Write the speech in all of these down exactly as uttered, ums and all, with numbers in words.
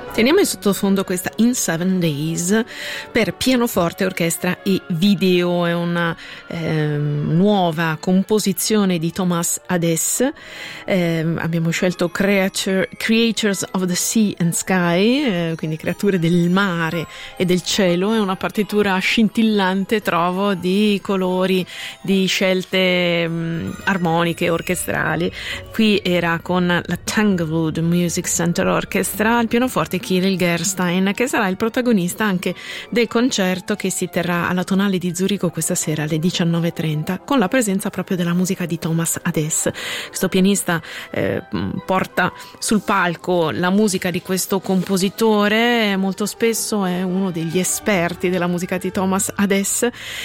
Teniamo in sottofondo questa In Seven Days per pianoforte, orchestra e video. È una eh, nuova composizione di Thomas Adès. Eh, abbiamo scelto Creature, Creatures of the Sea and Sky, eh, quindi creature del mare e del cielo. È una partitura scintillante, trovo, di colori, di scelte mh, armoniche, orchestrali. Qui era con la Tanglewood Music Center Orchestra, al pianoforte Kirill Gerstein, che sarà il protagonista anche del concerto che si terrà alla Tonale di Zurigo questa sera alle diciannove e trenta, con la presenza proprio della musica di Thomas Adès. Questo pianista eh, porta sul palco la musica di questo compositore, molto spesso è uno degli esperti della musica di Thomas Adès,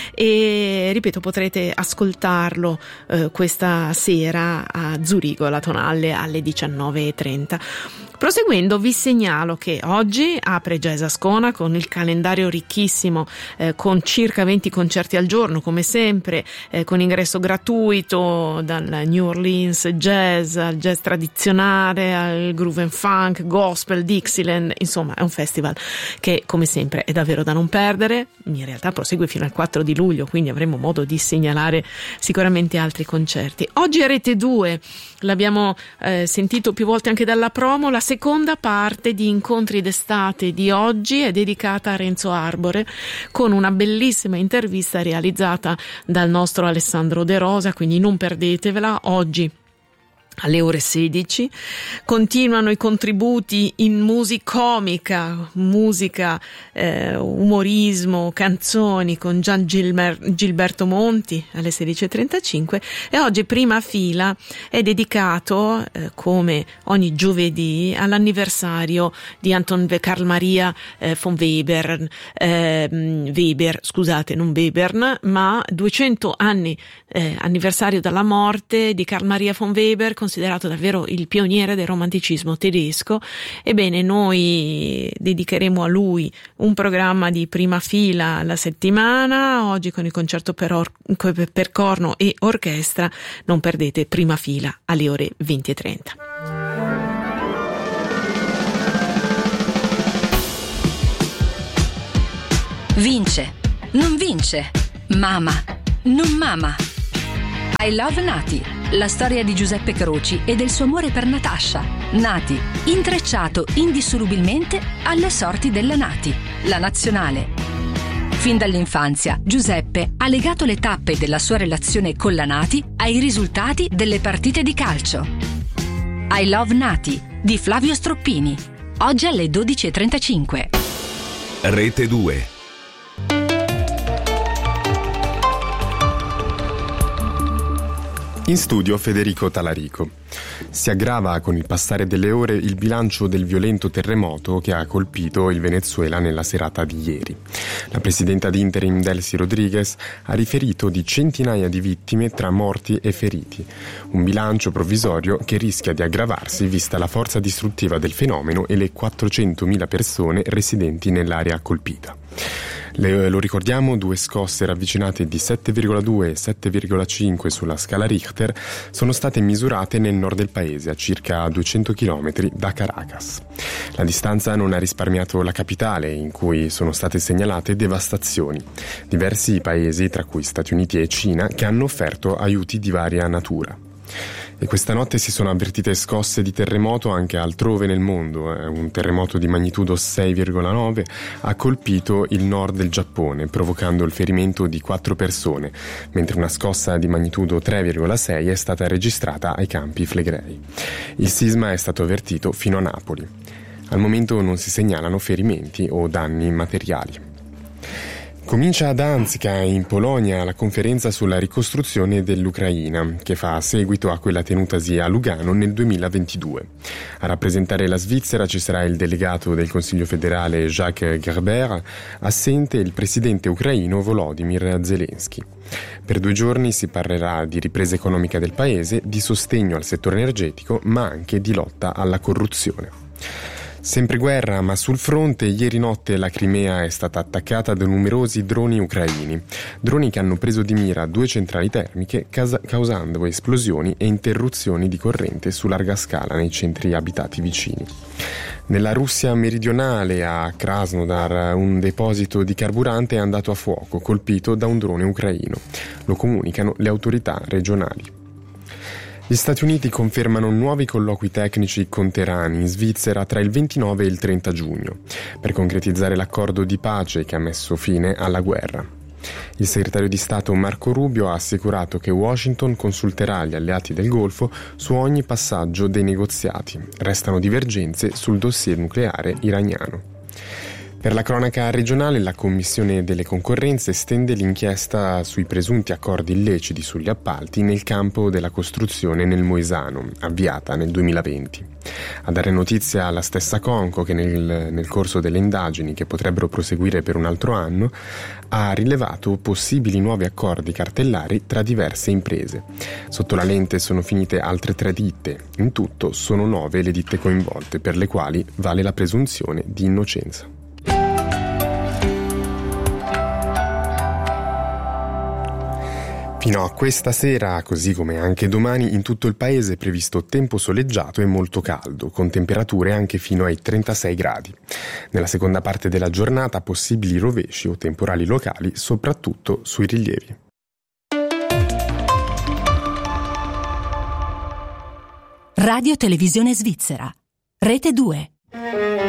e ripeto, potrete ascoltarlo eh, questa sera a Zurigo, alla Tonale, alle diciannove e trenta. Proseguendo, vi segnalo che oggi apre Jazz Ascona con il calendario ricchissimo, eh, con circa venti concerti al giorno, come sempre, eh, con ingresso gratuito, dal New Orleans jazz al jazz tradizionale, al groove and funk, gospel, Dixieland. Insomma, è un festival che, come sempre, è davvero da non perdere. In realtà prosegue fino al quattro di luglio, quindi avremo modo di segnalare sicuramente altri concerti. Oggi a Rete due, l'abbiamo eh, sentito più volte anche dalla promo, la seconda parte di Incontri d'estate di oggi è dedicata a Renzo Arbore, con una bellissima intervista realizzata dal nostro Alessandro De Rosa, quindi non perdetevela. Oggi alle ore sedici continuano i contributi in musicomica, musica, eh, umorismo, canzoni con Gian Gilmer- Gilberto Monti alle sedici e trentacinque, e oggi Prima Fila è dedicato, eh, come ogni giovedì, all'anniversario di Anton Carl Maria eh, von Webern, eh, Weber, scusate, non Webern, ma duecento anni eh, anniversario dalla morte di Carl Maria von Weber, considerato davvero il pioniere del romanticismo tedesco. Ebbene, noi dedicheremo a lui un programma di Prima Fila alla settimana, oggi con il concerto per, or- per corno e orchestra. Non perdete Prima Fila alle ore venti e trenta. Vince, non vince, mama, non mama. I Love Nati, la storia di Giuseppe Croci e del suo amore per Natascia. Nati, intrecciato indissolubilmente alle sorti della Nati, la nazionale. Fin dall'infanzia, Giuseppe ha legato le tappe della sua relazione con la Nati ai risultati delle partite di calcio. I Love Nati, di Flavio Stroppini, oggi alle dodici e trentacinque. Rete due. In studio Federico Talarico. Si aggrava con il passare delle ore il bilancio del violento terremoto che ha colpito il Venezuela nella serata di ieri. La presidenta di interim Delcy Rodriguez ha riferito di centinaia di vittime tra morti e feriti, un bilancio provvisorio che rischia di aggravarsi vista la forza distruttiva del fenomeno e le quattrocentomila persone residenti nell'area colpita. Le, lo ricordiamo, due scosse ravvicinate di sette virgola due e sette virgola cinque sulla scala Richter sono state misurate nel nord del paese, a circa duecento chilometri da Caracas. La distanza non ha risparmiato la capitale, in cui sono state segnalate devastazioni. Diversi paesi, tra cui Stati Uniti e Cina, che hanno offerto aiuti di varia natura. E questa notte si sono avvertite scosse di terremoto anche altrove nel mondo. Un terremoto di magnitudo sei virgola nove ha colpito il nord del Giappone, provocando il ferimento di quattro persone, mentre una scossa di magnitudo tre virgola sei è stata registrata ai Campi Flegrei. Il sisma è stato avvertito fino a Napoli. Al momento non si segnalano ferimenti o danni materiali. Comincia ad Danzica, in Polonia, la conferenza sulla ricostruzione dell'Ucraina, che fa seguito a quella tenutasi a Lugano nel duemilaventidue. A rappresentare la Svizzera ci sarà il delegato del Consiglio federale Jacques Gerber, assente il presidente ucraino Volodymyr Zelensky. Per due giorni si parlerà di ripresa economica del paese, di sostegno al settore energetico, ma anche di lotta alla corruzione. Sempre guerra, ma sul fronte. Ieri notte la Crimea è stata attaccata da numerosi droni ucraini. Droni che hanno preso di mira due centrali termiche, casa- causando esplosioni e interruzioni di corrente su larga scala nei centri abitati vicini. Nella Russia meridionale, a Krasnodar, un deposito di carburante è andato a fuoco, colpito da un drone ucraino. Lo comunicano le autorità regionali. Gli Stati Uniti confermano nuovi colloqui tecnici con Teheran in Svizzera tra il ventinove e il trenta giugno, per concretizzare l'accordo di pace che ha messo fine alla guerra. Il segretario di Stato Marco Rubio ha assicurato che Washington consulterà gli alleati del Golfo su ogni passaggio dei negoziati. Restano divergenze sul dossier nucleare iraniano. Per la cronaca regionale, la Commissione delle Concorrenze estende l'inchiesta sui presunti accordi illeciti sugli appalti nel campo della costruzione nel Moesano, avviata nel duemilaventi. A dare notizia alla stessa Conco, che nel, nel corso delle indagini, che potrebbero proseguire per un altro anno, ha rilevato possibili nuovi accordi cartellari tra diverse imprese. Sotto la lente sono finite altre tre ditte. In tutto sono nove le ditte coinvolte, per le quali vale la presunzione di innocenza. Fino a questa sera, così come anche domani, in tutto il paese è previsto tempo soleggiato e molto caldo, con temperature anche fino ai trentasei gradi. Nella seconda parte della giornata possibili rovesci o temporali locali, soprattutto sui rilievi. Radio Televisione Svizzera, Rete due.